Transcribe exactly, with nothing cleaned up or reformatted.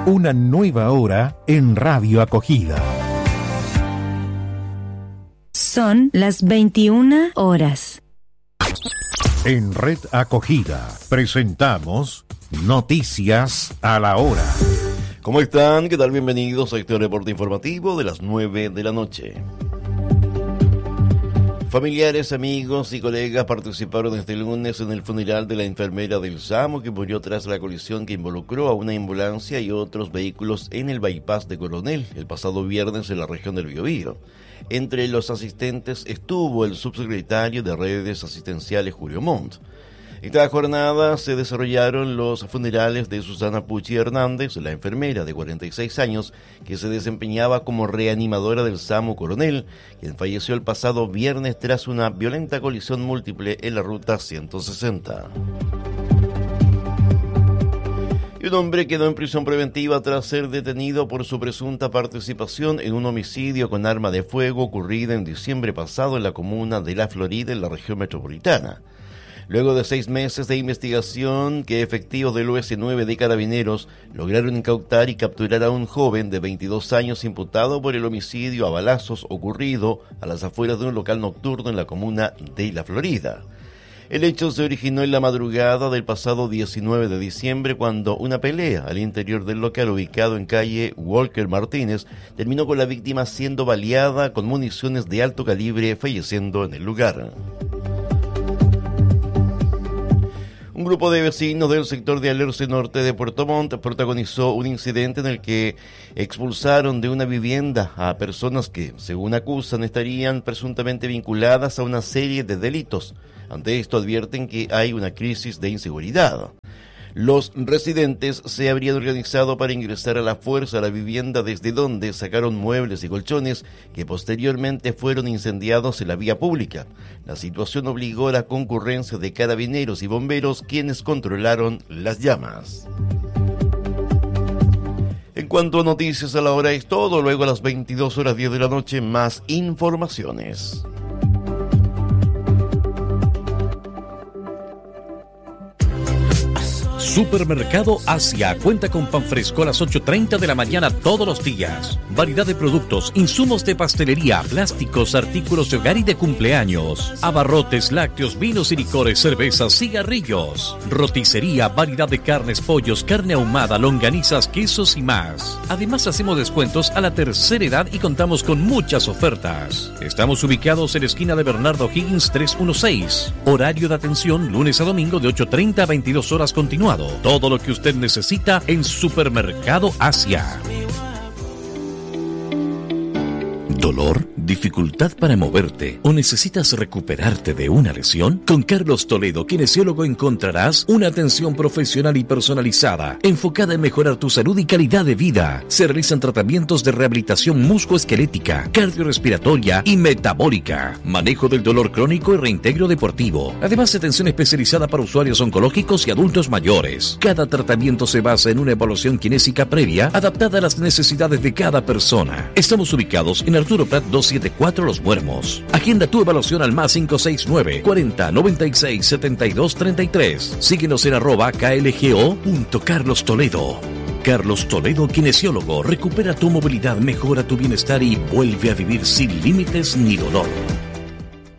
Una nueva hora en Radio Acogida. Son las veintiuna horas. En Red Acogida presentamos Noticias a la Hora. ¿Cómo están? ¿Qué tal? Bienvenidos a este reporte informativo de las nueve de la noche. Familiares, amigos y colegas participaron este lunes en el funeral de la enfermera del SAMU que murió tras la colisión que involucró a una ambulancia y otros vehículos en el bypass de Coronel el pasado viernes en la región del Biobío. Entre los asistentes estuvo el subsecretario de Redes Asistenciales Julio Montt. Esta jornada se desarrollaron los funerales de Susana Pucci Hernández, la enfermera de cuarenta y seis años que se desempeñaba como reanimadora del SAMU Coronel, quien falleció el pasado viernes tras una violenta colisión múltiple en la ruta ciento sesenta. Y un hombre quedó en prisión preventiva tras ser detenido por su presunta participación en un homicidio con arma de fuego ocurrido en diciembre pasado en la comuna de La Florida, en la región metropolitana. Luego de seis meses de investigación que efectivos del U S nueve de Carabineros lograron incautar y capturar a un joven de veintidós años imputado por el homicidio a balazos ocurrido a las afueras de un local nocturno en la comuna de La Florida. El hecho se originó en la madrugada del pasado diecinueve de diciembre cuando una pelea al interior del local ubicado en calle Walker Martínez terminó con la víctima siendo baleada con municiones de alto calibre, falleciendo en el lugar. Un grupo de vecinos del sector de Alerce Norte de Puerto Montt protagonizó un incidente en el que expulsaron de una vivienda a personas que, según acusan, estarían presuntamente vinculadas a una serie de delitos. Ante esto advierten que hay una crisis de inseguridad. Los residentes se habrían organizado para ingresar a la fuerza a la vivienda, desde donde sacaron muebles y colchones que posteriormente fueron incendiados en la vía pública. La situación obligó a la concurrencia de carabineros y bomberos, quienes controlaron las llamas. En cuanto a noticias a la hora es todo, luego a las veintidós horas diez de la noche más informaciones. Supermercado Asia cuenta con pan fresco a las ocho treinta de la mañana todos los días. Variedad de productos, insumos de pastelería, plásticos, artículos de hogar y de cumpleaños. Abarrotes, lácteos, vinos y licores, cervezas, cigarrillos. Roticería, variedad de carnes, pollos, carne ahumada, longanizas, quesos y más. Además hacemos descuentos a la tercera edad y contamos con muchas ofertas. Estamos ubicados en la esquina de Bernardo Higgins trescientos dieciséis. Horario de atención lunes a domingo de ocho treinta a veintidós horas continuado. Todo lo que usted necesita en Supermercado Asia. ¿Dolor? ¿Dificultad para moverte? ¿O necesitas recuperarte de una lesión? Con Carlos Toledo, kinesiólogo, encontrarás una atención profesional y personalizada, enfocada en mejorar tu salud y calidad de vida. Se realizan tratamientos de rehabilitación musculoesquelética, cardiorrespiratoria y metabólica, manejo del dolor crónico y reintegro deportivo. Además, atención especializada para usuarios oncológicos y adultos mayores. Cada tratamiento se basa en una evaluación kinésica previa, adaptada a las necesidades de cada persona. Estamos ubicados en Arturo Prat doscientos setenta y cuatro Los Muermos. Agenda tu evaluación al más cinco seis nueve, cuarenta, noventa y seis, setenta y dos, treinta y tres. Síguenos en arroba klgo.Carlos Toledo. Carlos Toledo, kinesiólogo. Recupera tu movilidad, mejora tu bienestar y vuelve a vivir sin límites ni dolor.